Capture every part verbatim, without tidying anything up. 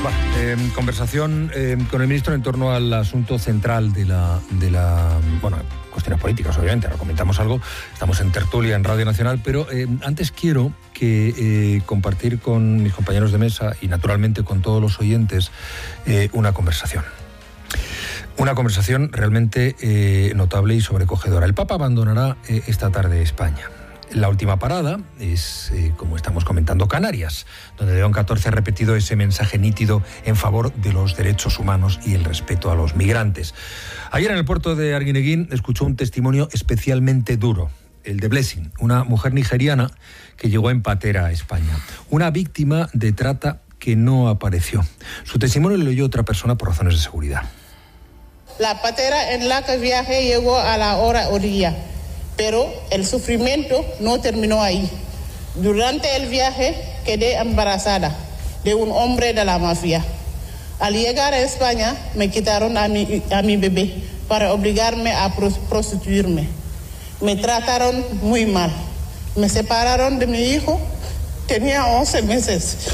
Bueno, eh, conversación eh, con el ministro en torno al asunto central de la, de la, bueno, cuestiones políticas, obviamente, ahora comentamos algo, estamos en tertulia en Radio Nacional, pero eh, antes quiero que eh, compartir con mis compañeros de mesa y naturalmente con todos los oyentes eh, una conversación. Una conversación realmente eh, notable y sobrecogedora. El Papa abandonará eh, esta tarde España. La última parada es, eh, como estamos comentando, Canarias, donde León catorce ha repetido ese mensaje nítido en favor de los derechos humanos y el respeto a los migrantes. Ayer en el puerto de Arguineguín escuchó un testimonio especialmente duro, el de Blessing, una mujer nigeriana que llegó en patera a España, una víctima de trata que no apareció. Su testimonio lo oyó otra persona por razones de seguridad. La patera en la que viajé llegó a la hora orilla. Pero el sufrimiento no terminó ahí. Durante el viaje quedé embarazada de un hombre de la mafia. Al llegar a España me quitaron a mi, a mi bebé para obligarme a prostituirme. Me trataron muy mal. Me separaron de mi hijo. Tenía once meses.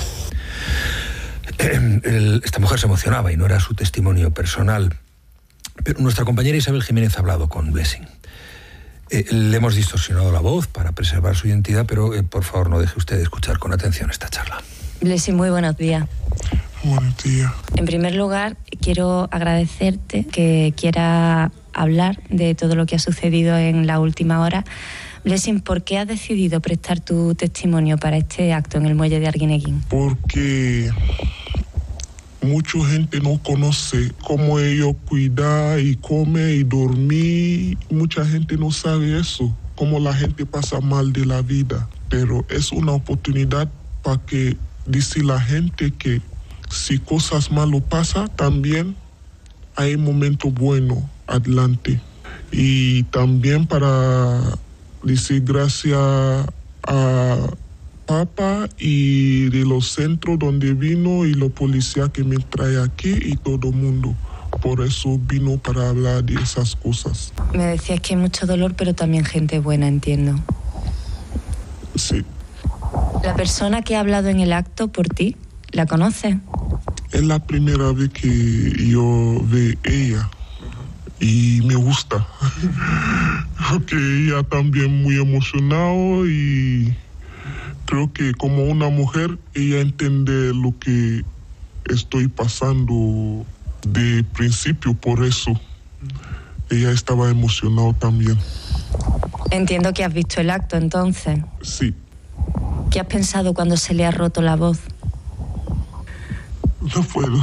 Esta mujer se emocionaba y no era su testimonio personal. Pero nuestra compañera Isabel Jiménez ha hablado con Blessing. Eh, le hemos distorsionado la voz para preservar su identidad, pero eh, por favor no deje usted de escuchar con atención esta charla. Blessing, muy buenos días. Buenos días. En primer lugar, quiero agradecerte que quiera hablar de todo lo que ha sucedido en la última hora. Blessing, ¿por qué has decidido prestar tu testimonio para este acto en el muelle de Arguineguín? Porque mucha gente no conoce cómo ellos cuidan y comen y dormir. Mucha gente no sabe eso, cómo la gente pasa mal de la vida. Pero es una oportunidad para que dice la gente que si cosas malas pasan, también hay momentos buenos adelante. Y también para decir gracias a Papa y de los centros donde vino y los policías que me trae aquí y todo el mundo. Por eso vino para hablar de esas cosas. Me decías que hay mucho dolor, pero también gente buena, entiendo. Sí. ¿La persona que ha hablado en el acto por ti, la conoces? Es la primera vez que yo veo a ella y me gusta. Porque ella también muy emocionada y creo que como una mujer, ella entiende lo que estoy pasando de principio, por eso ella estaba emocionada también. Entiendo que has visto el acto, entonces. Sí. ¿Qué has pensado cuando se le ha roto la voz? No puedo.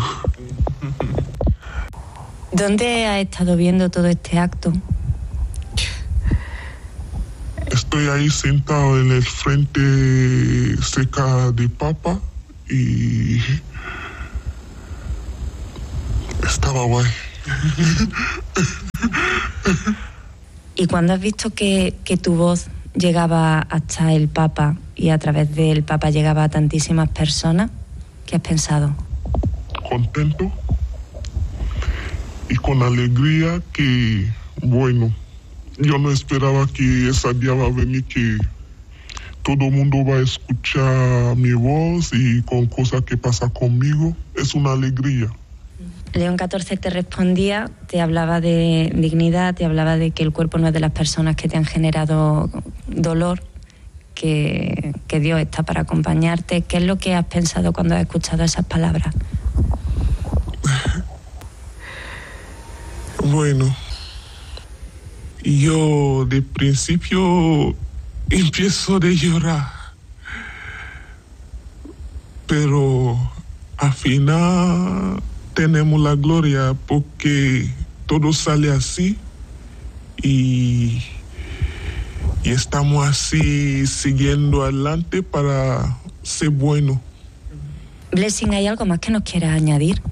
¿Dónde has estado viendo todo este acto? Estoy ahí sentado en el frente cerca de Papa y estaba guay. ¿Y cuando has visto que, que tu voz llegaba hasta el Papa y a través del Papa llegaba a tantísimas personas, qué has pensado? Contento y con alegría que, bueno, yo no esperaba que ese día va a venir, que todo el mundo va a escuchar mi voz y con cosas que pasan conmigo. Es una alegría. León catorce te respondía, te hablaba de dignidad, te hablaba de que el cuerpo no es de las personas que te han generado dolor, que, que Dios está para acompañarte. ¿Qué es lo que has pensado cuando has escuchado esas palabras? Bueno, yo de principio empiezo a llorar, pero al final tenemos la gloria porque todo sale así y, y estamos así siguiendo adelante para ser bueno. Blessing, ¿hay algo más que nos quieras añadir?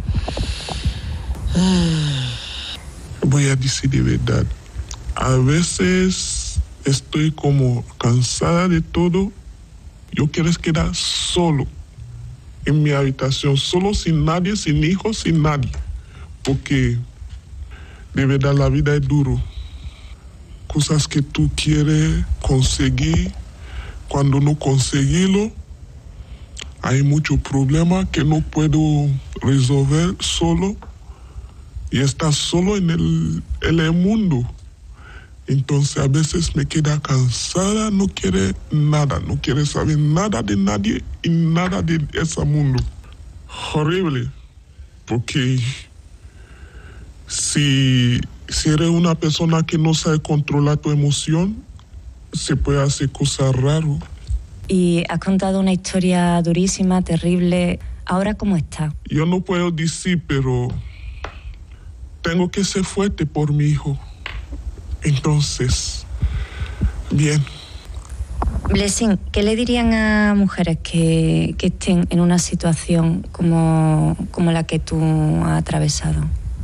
Voy a decir de verdad, a veces estoy como cansada de todo. Yo quiero quedar solo en mi habitación, solo sin nadie, sin hijos, sin nadie. Porque de verdad la vida es duro. Cosas que tú quieres conseguir, cuando no conseguirlo, hay muchos problemas que no puedo resolver solo y estar solo en el, en el mundo. Entonces a veces me queda cansada, no quiere nada, no quiere saber nada de nadie y nada de ese mundo. Horrible, porque si, si eres una persona que no sabe controlar tu emoción, se puede hacer cosas raras. Y has contado una historia durísima, terrible. ¿Ahora cómo está? Yo no puedo decir, pero tengo que ser fuerte por mi hijo. Entonces, bien. Blessing, ¿qué le dirían a mujeres que, que estén en una situación como, como la que tú has atravesado?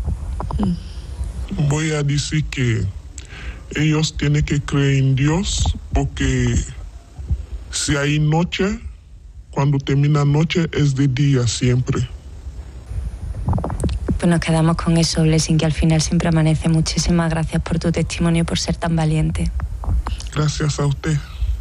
Voy a decir que ellos tienen que creer en Dios, porque si hay noche, cuando termina noche es de día siempre. Pues nos quedamos con eso, Blessing, que al final siempre amanece. Muchísimas gracias por tu testimonio y por ser tan valiente. Gracias a usted.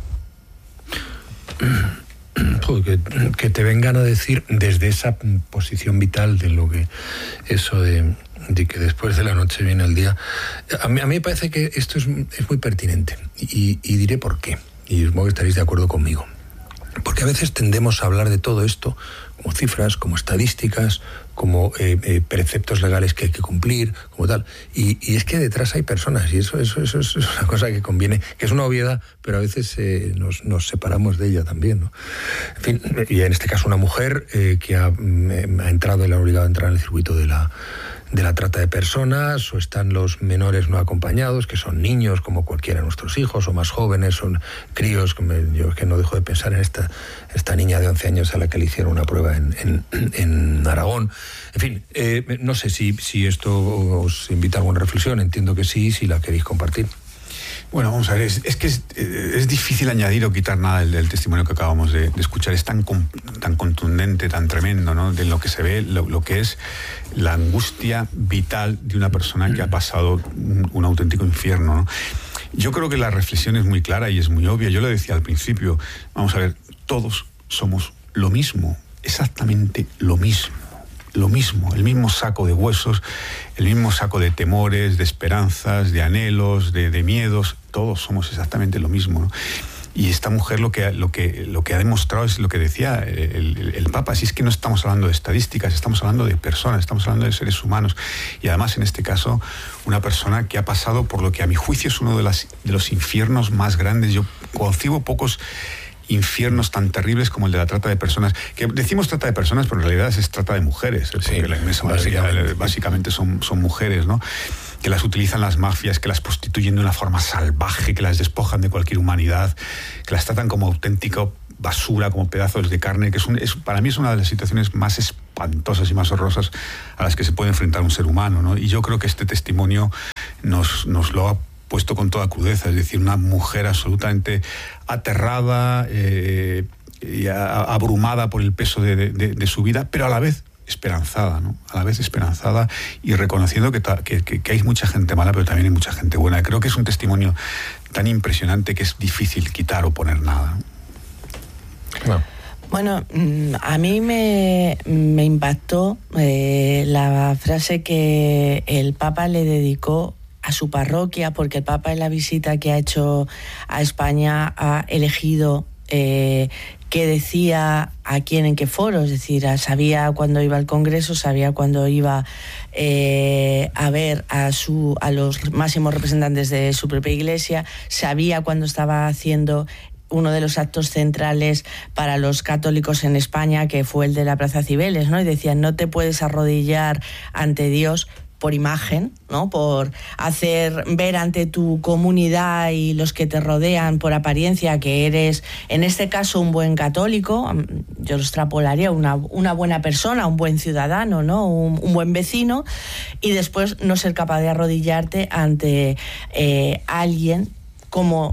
Que, que te vengan a decir desde esa posición vital de lo que eso de, de que después de la noche viene el día. A mí, a mí me parece que esto es, es muy pertinente y, y diré por qué. Y supongo que estaréis de acuerdo conmigo. Porque a veces tendemos a hablar de todo esto como cifras, como estadísticas, como eh, eh, preceptos legales que hay que cumplir, como tal. Y, y es que detrás hay personas, y eso, eso, eso es una cosa que conviene, que es una obviedad, pero a veces eh, nos, nos separamos de ella también, ¿no? En fin, y en este caso una mujer eh, que ha, ha entrado y le ha obligado a entrar en el circuito de la de la trata de personas, o están los menores no acompañados, que son niños como cualquiera de nuestros hijos, o más jóvenes, son críos. Yo es que no dejo de pensar en esta, esta niña de once años a la que le hicieron una prueba en, en, en Aragón. En fin, eh, no sé si, si esto os invita a alguna reflexión, entiendo que sí, si la queréis compartir. Bueno, vamos a ver, es, es que es, es difícil añadir o quitar nada del, del testimonio que acabamos de, de escuchar. Es tan, tan contundente, tan tremendo, ¿no? De lo que se ve, lo, lo que es la angustia vital de una persona que ha pasado un, un auténtico infierno, ¿no? Yo creo que la reflexión es muy clara y es muy obvia. Yo lo decía al principio, vamos a ver, todos somos lo mismo, exactamente lo mismo. Lo mismo, el mismo saco de huesos, el mismo saco de temores, de esperanzas, de anhelos, de, de miedos. Todos somos exactamente lo mismo, ¿no? Y esta mujer lo que, lo que, lo que ha demostrado es lo que decía el, el, el Papa, si es que no estamos hablando de estadísticas, estamos hablando de personas, estamos hablando de seres humanos. Y además, en este caso, una persona que ha pasado por lo que a mi juicio es uno de, las, de los infiernos más grandes. Yo concibo pocos infiernos tan terribles como el de la trata de personas, que decimos trata de personas, pero en realidad se trata de mujeres, porque sí, la inmensa mayoría básicamente, básicamente son, son mujeres, ¿no? Que las utilizan las mafias, que las prostituyen de una forma salvaje, que las despojan de cualquier humanidad, que las tratan como auténtica basura, como pedazos de carne, que es, un, es para mí es una de las situaciones más espantosas y más horrorosas a las que se puede enfrentar un ser humano, ¿no? Y yo creo que este testimonio nos, nos lo ha puesto con toda crudeza, es decir, una mujer absolutamente aterrada eh, y a, abrumada por el peso de, de, de su vida, pero a la vez esperanzada, ¿no? A la vez esperanzada y reconociendo que, ta, que, que, que hay mucha gente mala, pero también hay mucha gente buena. Creo que es un testimonio tan impresionante que es difícil quitar o poner nada. No. Bueno, a mí me, me impactó eh, la frase que el Papa le dedicó a su parroquia, porque el Papa en la visita que ha hecho a España ha elegido eh, qué decía a quién en qué foro, es decir, sabía cuándo iba al Congreso, sabía cuándo iba eh, a ver a, su, a los máximos representantes de su propia iglesia, sabía cuándo estaba haciendo uno de los actos centrales para los católicos en España, que fue el de la Plaza Cibeles, ¿no? Y decían, no te puedes arrodillar ante Dios por imagen, ¿no? Por hacer ver ante tu comunidad y los que te rodean por apariencia que eres, en este caso, un buen católico. Yo lo extrapolaría, una, una buena persona, un buen ciudadano, ¿no? Un, un buen vecino, y después no ser capaz de arrodillarte ante eh, alguien como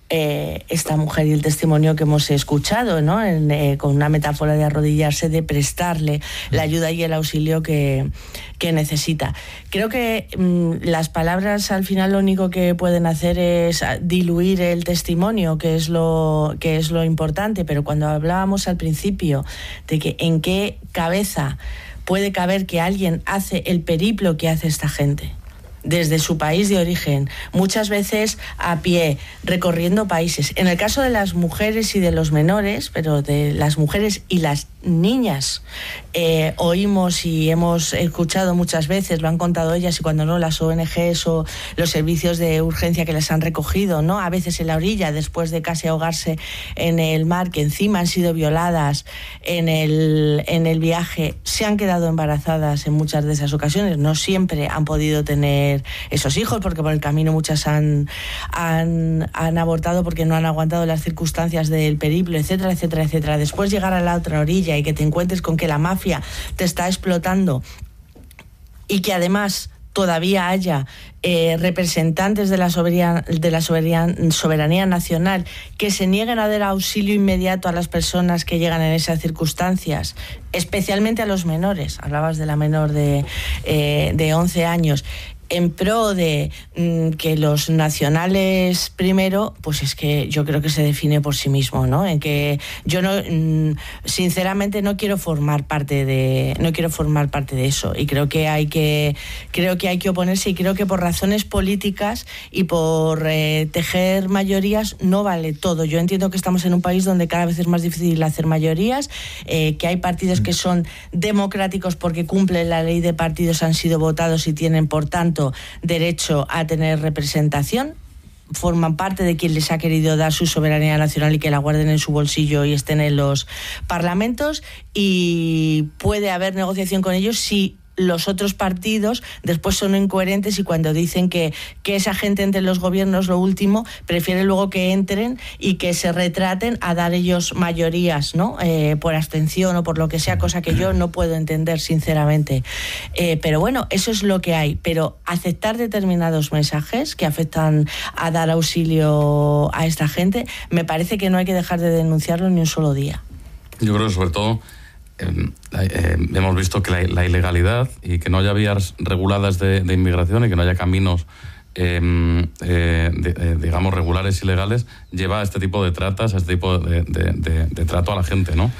eh, esta mujer y el testimonio que hemos escuchado, ¿no? En, eh, con una metáfora de arrodillarse, de prestarle la ayuda y el auxilio que, que necesita. Creo que mmm, las palabras al final lo único que pueden hacer es diluir el testimonio, que es lo, que es lo importante, pero cuando hablábamos al principio de que en qué cabeza puede caber que alguien hace el periplo que hace esta gente desde su país de origen, muchas veces a pie, recorriendo países. En el caso de las mujeres y de los menores, pero de las mujeres y las niñas, eh, oímos y hemos escuchado muchas veces, lo han contado ellas y cuando no las O N Ges o los servicios de urgencia que las han recogido, ¿no? A veces en la orilla, después de casi ahogarse en el mar, que encima han sido violadas en el, en el viaje, se han quedado embarazadas en muchas de esas ocasiones, no siempre han podido tener esos hijos, porque por el camino muchas han, han, han abortado porque no han aguantado las circunstancias del periplo, etcétera, etcétera, etcétera. Después llegar a la otra orilla y que te encuentres con que la mafia te está explotando y que además todavía haya eh, representantes de la, soberanía, de la soberanía, soberanía nacional que se nieguen a dar auxilio inmediato a las personas que llegan en esas circunstancias, especialmente a los menores. Hablabas de la menor de, eh, de once años. En pro de mmm, que los nacionales primero, pues es que yo creo que se define por sí mismo, ¿no? En que yo no, mmm, sinceramente no quiero formar parte de, no quiero formar parte de eso, y creo que hay que, creo que hay que oponerse, y creo que por razones políticas y por eh, tejer mayorías no vale todo. Yo entiendo que estamos en un país donde cada vez es más difícil hacer mayorías, eh, que hay partidos que son democráticos porque cumplen la ley de partidos, han sido votados y tienen, por tanto, derecho a tener representación, forman parte de quien les ha querido dar su soberanía nacional y que la guarden en su bolsillo y estén en los parlamentos, y puede haber negociación con ellos si los otros partidos después son incoherentes y cuando dicen que, que esa gente entre los gobiernos, lo último, prefieren luego que entren y que se retraten a dar ellos mayorías, ¿no? Eh, por abstención o por lo que sea, cosa que yo no puedo entender, sinceramente. Eh, pero bueno, eso es lo que hay. Pero aceptar determinados mensajes que afectan a dar auxilio a esta gente, me parece que no hay que dejar de denunciarlo ni un solo día. Yo creo que sobre todo Eh, eh, hemos visto que la, la ilegalidad y que no haya vías reguladas de, de inmigración y que no haya caminos eh, eh, de, eh, digamos regulares y legales lleva a este tipo de tratas, a este tipo de, de, de, de trato a la gente, ¿no?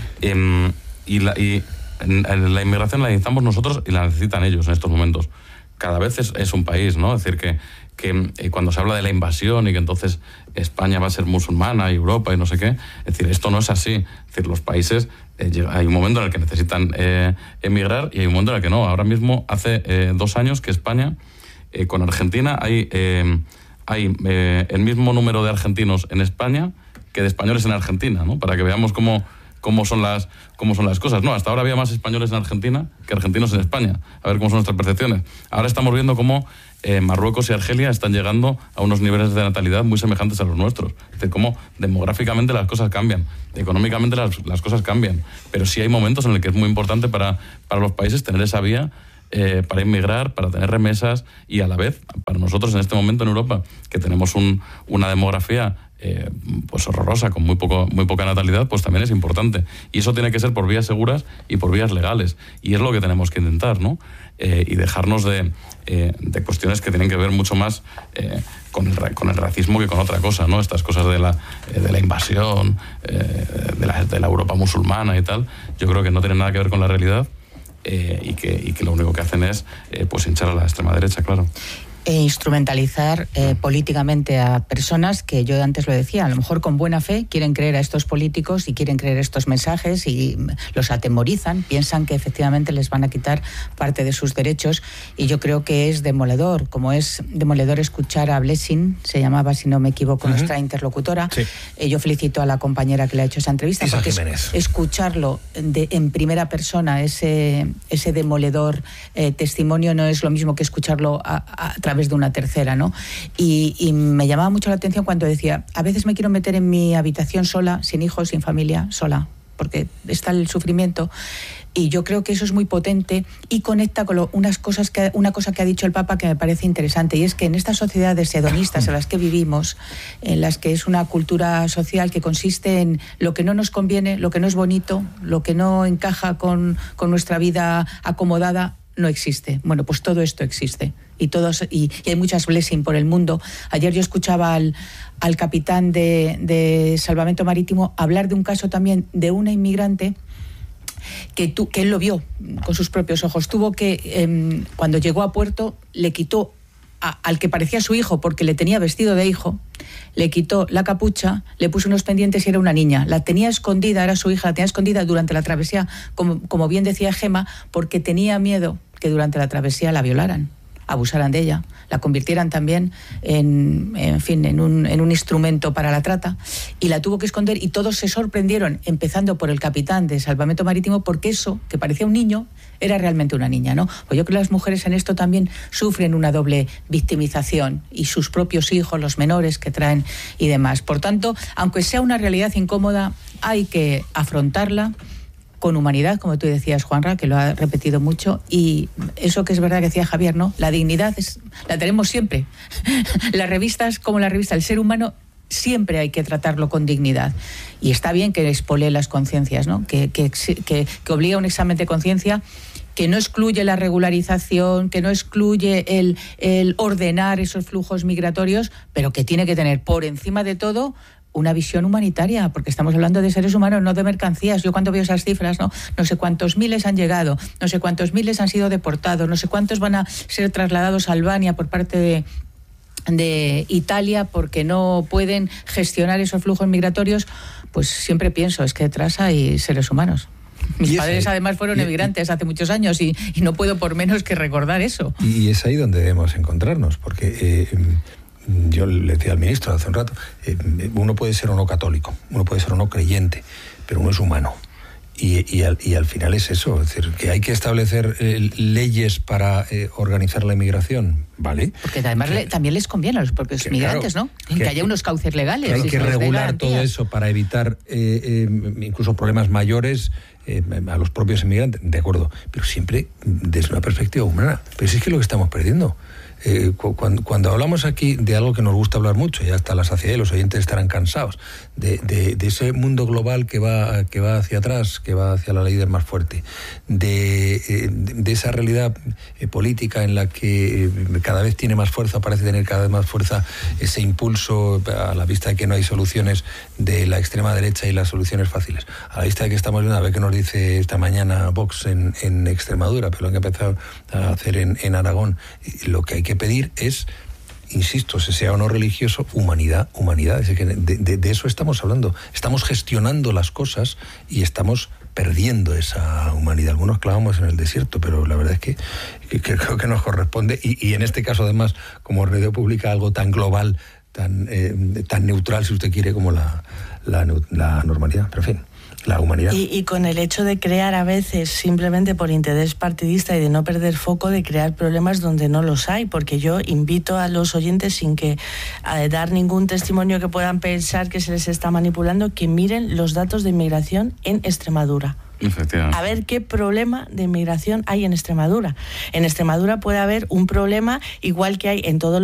Eh, y la, y en la inmigración la necesitamos nosotros y la necesitan ellos en estos momentos. Cada vez es, es un país, ¿no? Es decir, que, que eh, cuando se habla de la invasión y que entonces España va a ser musulmana y Europa y no sé qué, es decir, esto no es así. Es decir, los países, eh, hay un momento en el que necesitan eh, emigrar y hay un momento en el que no. Ahora mismo, hace eh, dos años que España, eh, con Argentina, hay, eh, hay eh, el mismo número de argentinos en España que de españoles en Argentina, ¿no? Para que veamos cómo... cómo son las cómo son las cosas. No, hasta ahora había más españoles en Argentina que argentinos en España. A ver cómo son nuestras percepciones. Ahora estamos viendo cómo eh, Marruecos y Argelia están llegando a unos niveles de natalidad muy semejantes a los nuestros. Es decir, cómo demográficamente las cosas cambian, económicamente las, las cosas cambian. Pero sí hay momentos en los que es muy importante para, para los países tener esa vía eh, para inmigrar, para tener remesas, y a la vez, para nosotros en este momento en Europa, que tenemos un, una demografía Eh, pues horrorosa, con muy poco muy poca natalidad, pues también es importante. Y eso tiene que ser por vías seguras y por vías legales. Y es lo que tenemos que intentar, ¿no? Eh, y dejarnos de, eh, de cuestiones que tienen que ver mucho más eh, con, el, con el racismo que con otra cosa, ¿no? Estas cosas de la, eh, de la invasión, eh, de, la, de la Europa musulmana y tal, yo creo que no tienen nada que ver con la realidad eh, y, que, y que lo único que hacen es eh, pues hinchar a la extrema derecha, claro. E instrumentalizar eh, políticamente a personas que, yo antes lo decía, a lo mejor con buena fe quieren creer a estos políticos y quieren creer estos mensajes y los atemorizan, piensan que efectivamente les van a quitar parte de sus derechos, y yo creo que es demoledor, como es demoledor escuchar a Blessing, se llamaba, si no me equivoco, uh-huh. nuestra interlocutora. Sí. Eh, yo felicito a la compañera que le ha hecho esa entrevista, Isa porque es, escucharlo de, en primera persona, ese, ese demoledor eh, testimonio, no es lo mismo que escucharlo a, a, a través de una tercera, ¿no? Y, y me llamaba mucho la atención cuando decía, a veces me quiero meter en mi habitación sola, sin hijos, sin familia, sola, porque está el sufrimiento. Y yo creo que eso es muy potente y conecta con lo, unas cosas que, una cosa que ha dicho el Papa que me parece interesante, y es que en estas sociedades hedonistas en las que vivimos, en las que es una cultura social que consiste en lo que no nos conviene, lo que no es bonito, lo que no encaja con, con nuestra vida acomodada, no existe. Bueno, pues todo esto existe. Y, todos, y, y hay muchas blessing por el mundo. Ayer yo escuchaba al, al capitán de, de Salvamento Marítimo hablar de un caso también de una inmigrante que, tu, que él lo vio con sus propios ojos. Tuvo que, eh, cuando llegó a puerto, le quitó a, al que parecía su hijo, porque le tenía vestido de hijo, le quitó la capucha, le puso unos pendientes y era una niña. La tenía escondida, era su hija, la tenía escondida durante la travesía, como, como bien decía Gema, porque tenía miedo que durante la travesía la violaran, abusaran de ella, la convirtieran también en, en fin, en un, en un instrumento para la trata, y la tuvo que esconder, y todos se sorprendieron, empezando por el capitán de Salvamento Marítimo, porque eso, que parecía un niño, era realmente una niña, ¿no? Pues yo creo que las mujeres en esto también sufren una doble victimización, y sus propios hijos, los menores que traen y demás. Por tanto, aunque sea una realidad incómoda, hay que afrontarla con humanidad, como tú decías, Juanra, que lo ha repetido mucho, y eso que es verdad que decía Javier, ¿no? La dignidad es, la tenemos siempre. Las revistas, como la revista El Ser Humano, siempre hay que tratarlo con dignidad. Y está bien que expolee las conciencias, ¿no? Que, que, que, que obliga a un examen de conciencia que no excluye la regularización, que no excluye el, el ordenar esos flujos migratorios, pero que tiene que tener por encima de todo una visión humanitaria, porque estamos hablando de seres humanos, no de mercancías. Yo cuando veo esas cifras, no, no sé cuántos miles han llegado, no sé cuántos miles han sido deportados, no sé cuántos van a ser trasladados a Albania por parte de, de Italia porque no pueden gestionar esos flujos migratorios, pues siempre pienso, es que detrás hay seres humanos. Mis padres ahí, además fueron emigrantes hace muchos años y, y no puedo por menos que recordar eso. Y es ahí donde debemos encontrarnos, porque... Eh, yo le decía al ministro hace un rato, eh, uno puede ser o no católico, uno puede ser o no creyente, pero uno es humano. Y, y, al, y al final es eso, es decir, que hay que establecer eh, leyes para eh, organizar la inmigración, ¿vale? Porque además que, le, también les conviene a los propios que, inmigrantes, claro, ¿no? Que, que haya unos cauces legales. Que hay que regular todo eso para evitar eh, eh, incluso problemas mayores eh, a los propios inmigrantes, de acuerdo, pero siempre desde una perspectiva humana. Pero sí es que lo que estamos perdiendo. Eh, cuando, cuando hablamos aquí de algo que nos gusta hablar mucho, y hasta la saciedad, los oyentes estarán cansados, de, de, de ese mundo global que va, que va hacia atrás, que va hacia la ley del más fuerte, de, eh, de esa realidad eh, política en la que cada vez tiene más fuerza, parece tener cada vez más fuerza ese impulso a la vista de que no hay soluciones de la extrema derecha y las soluciones fáciles. A la vista de que estamos viendo, a ver qué nos dice esta mañana Vox en, en Extremadura, pero lo han empezado a hacer en, en Aragón, lo que hay que pedir es, insisto, se sea o no religioso, humanidad, humanidad. Es decir, de, de, de eso estamos hablando. Estamos gestionando las cosas y estamos perdiendo esa humanidad. Algunos clavamos en el desierto, pero la verdad es que, que, que creo que nos corresponde, y, y en este caso además, como Radio Pública, algo tan global, tan, eh, tan neutral, si usted quiere, como la, la, la normalidad. Pero en fin, la humanidad. Y, y con el hecho de crear a veces simplemente por interés partidista y de no perder foco, de crear problemas donde no los hay, porque yo invito a los oyentes, sin que a dar ningún testimonio que puedan pensar que se les está manipulando, que miren los datos de inmigración en Extremadura. A ver qué problema de inmigración hay en Extremadura. En Extremadura puede haber un problema igual que hay en todos los